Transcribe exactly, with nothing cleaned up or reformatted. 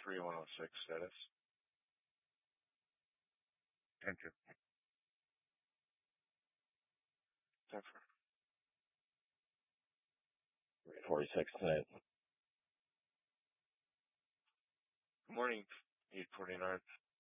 three one oh six status. Enter. Zephyr. forty-six tonight. Good morning, eight forty-nine.